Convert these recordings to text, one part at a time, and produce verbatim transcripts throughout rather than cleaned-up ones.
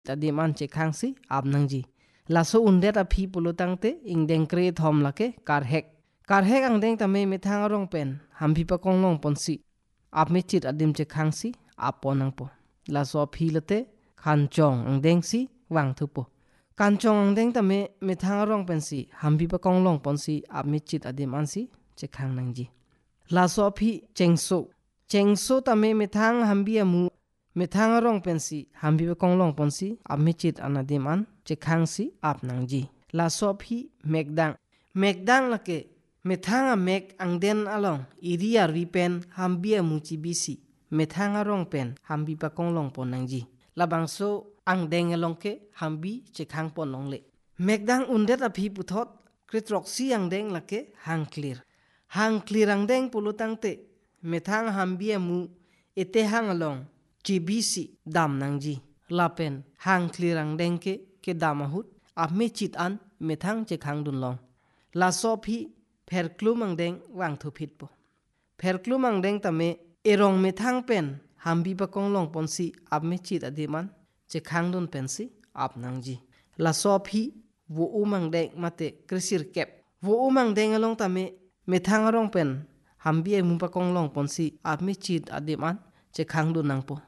tadi man che khang si ab nang ji la so undet a phi pulu tang te ing deng kre thom la ke kar hek kar hek ang deng tame me thang rong pen ham phi pa kong long pon si ab me chit adim che khang si ap ponang po la so phi late khan chong ang deng si wang thu po kan chong ang deng tame me thang rong pen si ham phi pa kong long pon si ab me chit adim an si che khang nang ji la so phi cheng so cheng so tame me thang ham bi amu me thang rong pen si ham bi pa kong long pon si ab me chit anadim an che khang si ab nang ji la so phi mekdang mekdang la ke me thang a mek ang den along iria ri pen ham bi amu chi bi si me thang rong pen ham bi pa kong long pon nang ji la bang so ang deng along ke ham bi che khang pon long le mekdang undet a phi puthot kritrok si ang deng la ke hang clear hang clear ang deng pulu tang te me thang ham bi amu ete hang along chi bi si dam nang ji la pen hang clear ang deng ke ke dam ahut ap me chit an me thang che khang dun long la so phi pher klum ang deng wang thu phit po pher klum ang deng tame erong me thang pen ham bi pa kong long pon si ap me chit adiman che khang dun pen si ap nang ji la so phi wo umang deng mate krisir kep wo umang deng along tame me thang rong pen ham bi mu pa kong long pon si ap me chit adiman che khang dun nang po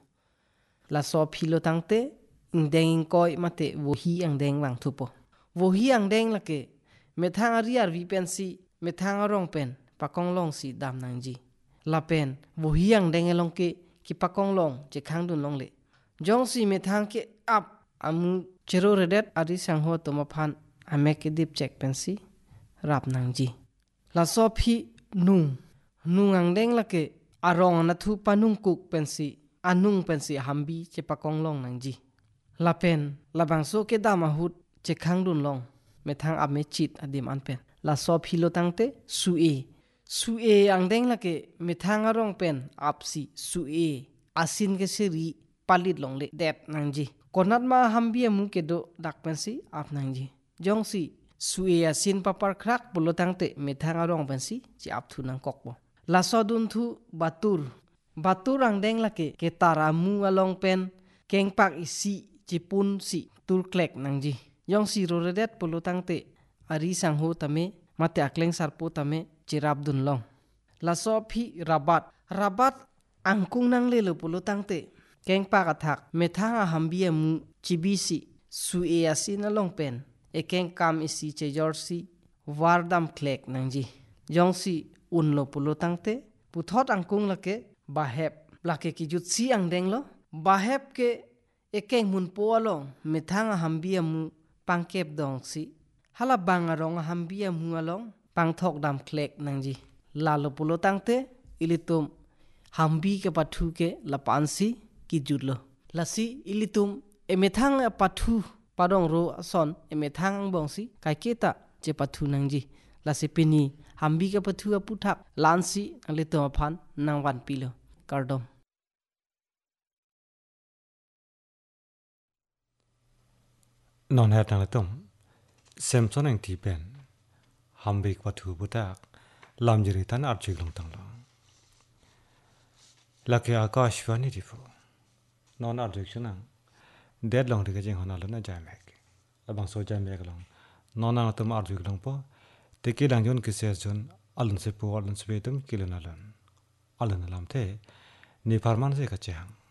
la so phi lo tang te ing deng koi mate wo hi ang deng wang thu po wo hi ang deng la ke me thang ariar vi pen si me thang rong pen pa kong long si dam nang ji la pen wo hi ang deng along ke ki pa kong long che khang dun long le jong si me thang ke ap amu chero redet ari sang ho to ma phan ame ke dip check pen si rap nang ji la so phi nung nung ang deng la ke arong na thu panung kuk pen si anung pen si hambi che pa kong long nang ji la pen la bang so ke dam ahut che khang dun long me thang ap me chit adim an pen la so phi lo tang te su e su e ang deng la ke me thang arong pen ap si su e asin ke seri palit long le det nang ji konat ma hambi mu ke do dak pen si ap nang ji jong si su e asin papar khrak pulo tang te me thang arong pen si chi ap thu nang kok bo la so dun thu batur batur ang deng la ke ke taramu along pen keng pak isi chipun si tur klek nang ji yong si ro redet pulo tang te ari sang ho tame mate akleng sarpo tame chirap dun long la so phi rabat rabat angkung nang le lo pulo tang te keng pak athak me thanga hambi mu chibisi su e asin along pen e keng kam isi che jorsi wardam klek nang ji yong si un lo pulo tang te puthot angkung la ke bahep la ke ki jut si ang deng lo bahep ke e keng mun po along me thanga hambi mu pangkep dong si hala bang arong hambi mu along pang thok dam klek nang ji la lo pulo tang te ilitum hambi ke pathu ke lapan si ki jutlo lasi ilitum e me thang pathu padong ro son e me thang bong si kai keta che pathu nang ji lasi pini hambi ke pathu aputhak lansi alitum phan nang wan pilo kardom non het nang tom semson ang ti pen hambi ke pathu butak lam jiri tan arjik long tang long laki akashvani difo non arjik chunang dead long dige jing hona lona jamek abang so jamek long non ang tum arjik long po teki lang jon kise jon alun se po alun se betum kilona lon alun lam the ni farman se ka chang